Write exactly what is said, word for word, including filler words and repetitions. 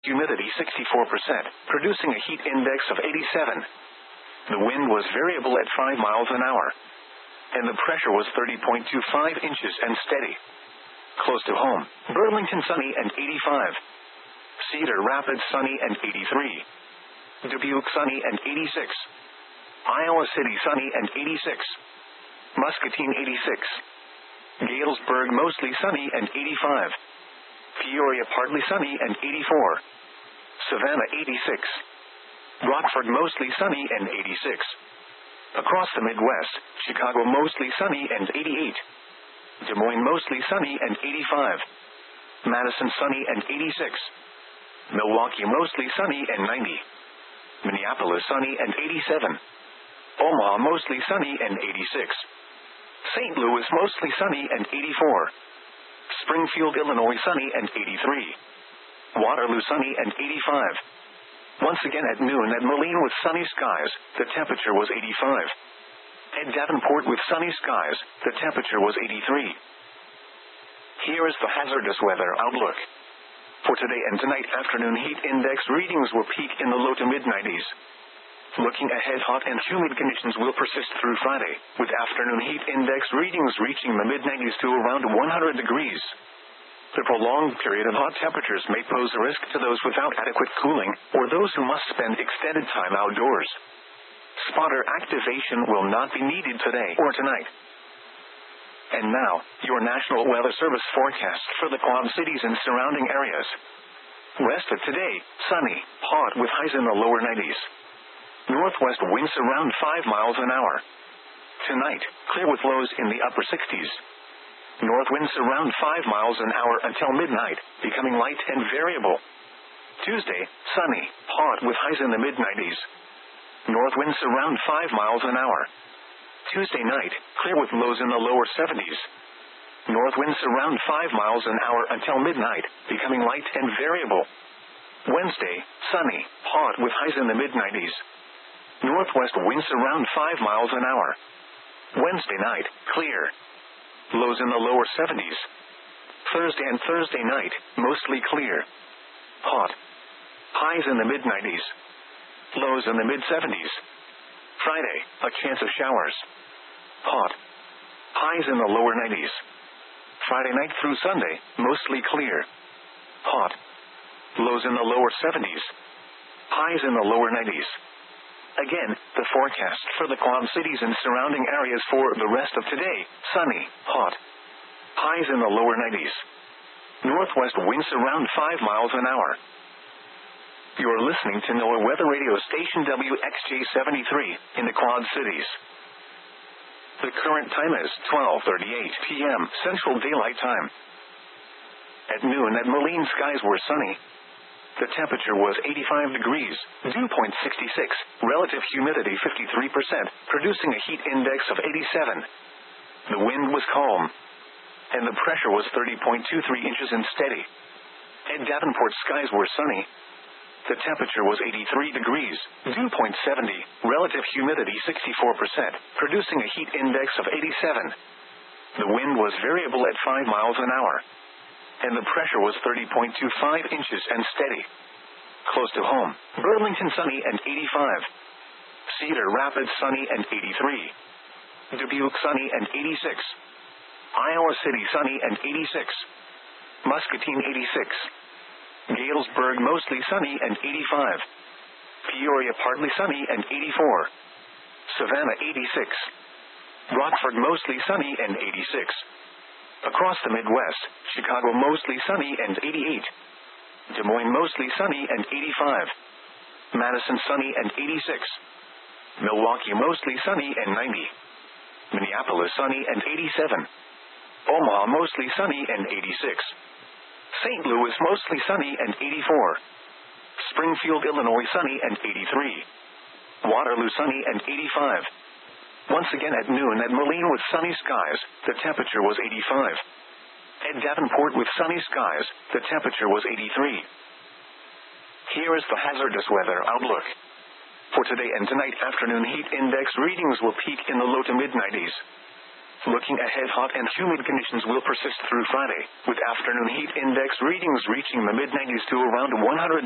humidity sixty-four percent, producing a heat index of eighty-seven. The wind was variable at five miles an hour, and the pressure was thirty point two five inches and steady. Close to home, Burlington sunny and eighty-five. Cedar Rapids sunny and eighty-three. Dubuque sunny and eighty-six. Iowa City sunny and eighty-six. Muscatine eighty-six. Galesburg mostly sunny and eighty-five. Peoria partly sunny and eighty-four. Savannah eighty-six. Rockford mostly sunny and eighty-six. Across the Midwest, Chicago mostly sunny and eighty-eight. Des Moines mostly sunny and eighty-five. Madison sunny and eighty-six. Milwaukee mostly sunny and ninety. Minneapolis sunny and eighty-seven. Omaha mostly sunny and eighty-six. Saint Louis mostly sunny and eighty-four. Springfield, Illinois sunny and eighty-three. Waterloo sunny and eighty-five. Once again at noon at Moline with sunny skies, the temperature was eighty-five. At Davenport with sunny skies, the temperature was eighty-three. Here is the hazardous weather outlook. For today and tonight, afternoon heat index readings will peak in the low to mid nineties. Looking ahead, hot and humid conditions will persist through Friday, with afternoon heat index readings reaching the mid nineties to around one hundred degrees. The prolonged period of hot temperatures may pose a risk to those without adequate cooling, or those who must spend extended time outdoors. Spotter activation will not be needed today or tonight. And now, your National Weather Service forecast for the Quad Cities and surrounding areas. Rest of today, sunny, hot with highs in the lower nineties. Northwest winds around five miles an hour. Tonight, clear with lows in the upper sixties. North winds around five miles an hour until midnight, becoming light and variable. Tuesday, sunny, hot with highs in the mid nineties. North winds around five miles an hour. Tuesday night, clear with lows in the lower seventies. North winds around five miles an hour until midnight, becoming light and variable. Wednesday, sunny, hot with highs in the mid nineties. Northwest winds around five miles an hour. Wednesday night, clear. Lows in the lower seventies. Thursday and Thursday night, mostly clear. Hot. Highs in the mid nineties. Lows in the mid seventies. Friday, a chance of showers. Hot. Highs in the lower nineties. Friday night through Sunday, mostly clear. Hot. Lows in the lower seventies. Highs in the lower nineties. Again, the forecast for the Quad Cities and surrounding areas for the rest of today, sunny, hot. Highs in the lower nineties. Northwest winds around five miles an hour. You are listening to NOAA Weather Radio Station W X J seventy-three in the Quad Cities. The current time is twelve thirty-eight p m Central Daylight Time. At noon at Moline, skies were sunny. The temperature was eighty-five degrees, dew point sixty-six, relative humidity fifty-three percent, producing a heat index of eighty-seven. The wind was calm, and the pressure was thirty point two three inches and steady. At Davenport, skies were sunny. The temperature was eighty-three degrees, dew point seventy, relative humidity sixty-four percent, producing a heat index of eighty-seven. The wind was variable at five miles an hour, and the pressure was thirty point two five inches and steady. Close to home, Burlington sunny and eighty-five. Cedar Rapids sunny and eighty-three. Dubuque sunny and eighty-six. Iowa City sunny and eighty-six. Muscatine eighty-six. Galesburg mostly sunny and eighty-five. Peoria partly sunny and eighty-four. Savannah eighty-six. Rockford mostly sunny and eighty-six. Across the Midwest, Chicago mostly sunny and eighty-eight. Des Moines mostly sunny and eighty-five. Madison sunny and eighty-six. Milwaukee mostly sunny and ninety. Minneapolis sunny and eighty-seven. Omaha mostly sunny and eighty-six. Saint Louis mostly sunny and eighty-four. Springfield, Illinois sunny and eighty-three. Waterloo sunny and eighty-five. Once again at noon at Moline with sunny skies, the temperature was eighty-five. At Davenport with sunny skies, the temperature was eighty-three. Here is the hazardous weather outlook. For today and tonight, afternoon heat index readings will peak in the low to mid nineties. Looking ahead, hot and humid conditions will persist through Friday, with afternoon heat index readings reaching the mid nineties to around one hundred